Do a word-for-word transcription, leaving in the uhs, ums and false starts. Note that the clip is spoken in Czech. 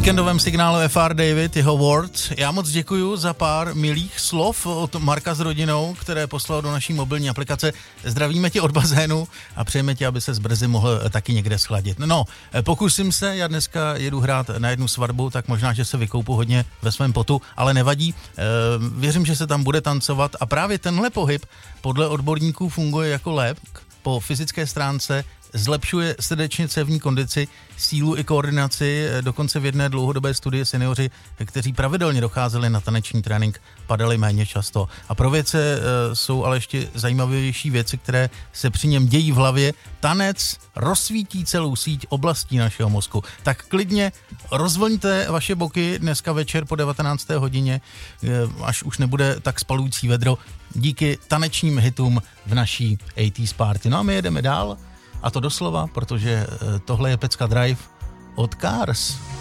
víkendovém signálu F R David, jeho Words. Já moc děkuju za pár milých slov od Marka s rodinou, které poslal do naší mobilní aplikace. Zdravíme tě od bazénu a přejeme ti, aby ses brzy mohl taky někde schladit. No, pokusím se, já dneska jedu hrát na jednu svatbu, tak možná, že se vykoupu hodně ve svém potu, ale nevadí. Věřím, že se tam bude tancovat a právě tenhle pohyb podle odborníků funguje jako lék po fyzické stránce, zlepšuje srdečně cévní kondici, sílu i koordinaci. Dokonce v jedné dlouhodobé studii seniori, kteří pravidelně docházeli na taneční trénink, padali méně často. A pro vědce e, jsou ale ještě zajímavější věci, které se při něm dějí v hlavě. Tanec rozsvítí celou síť oblastí našeho mozku. Tak klidně rozvlňte vaše boky dneska večer po devatenácté hodině, e, až už nebude tak spalující vedro, díky tanečním hitům v naší osmdesátých party. No a my jedeme dál. A to doslova, protože tohle je Pecka Drive od Cars.